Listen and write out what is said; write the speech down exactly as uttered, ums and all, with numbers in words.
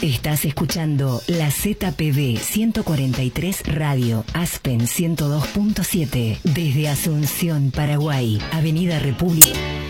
Estás escuchando la Z P B ciento cuarenta y tres Radio, Aspen ciento dos punto siete, desde Asunción, Paraguay, Avenida República.